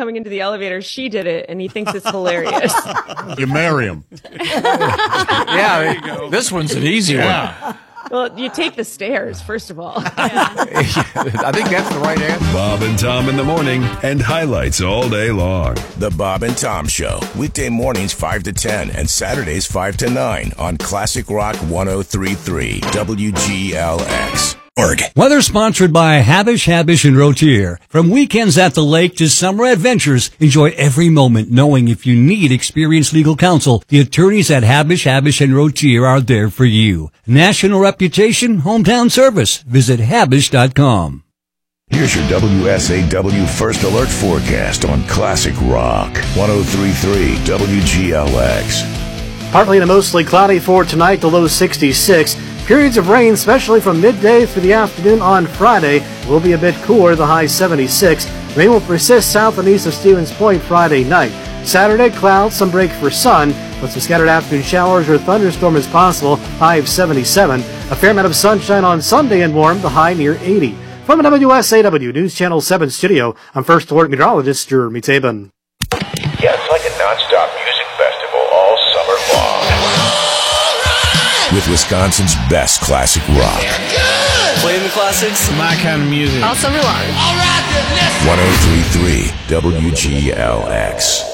coming into the elevator, she did it, and he thinks it's hilarious. You marry him. Yeah, this one's an easy one. Well, you take the stairs, first of all. I think that's the right answer. Bob and Tom in the morning and highlights all day long. The Bob and Tom Show, weekday mornings 5 to 10 and Saturdays 5 to 9 on Classic Rock 103.3 WGLX. Weather sponsored by Habish, and Rotier. From weekends at the lake to summer adventures, enjoy every moment knowing if you need experienced legal counsel, the attorneys at Habish, and Rotier are there for you. National reputation, hometown service. Visit Habish.com. Here's your WSAW First Alert forecast on Classic Rock 103.3 WGLX. Partly to mostly cloudy for tonight, the low 66. Periods of rain, especially from midday through the afternoon on Friday, will be a bit cooler, the high 76. Rain will persist south and east of Stevens Point Friday night. Saturday, clouds, some break for sun, with some scattered afternoon showers or thunderstorm is possible, high of 77. A fair amount of sunshine on Sunday and warm, the high near 80. From the WSAW News Channel 7 studio, I'm First Alert Meteorologist Jeremy Tabin. Yeah, it's like a non-stop music festival all summer long. With Wisconsin's best classic rock. Playing the classics, my kind of music. All summer long. 103.3 WGLX.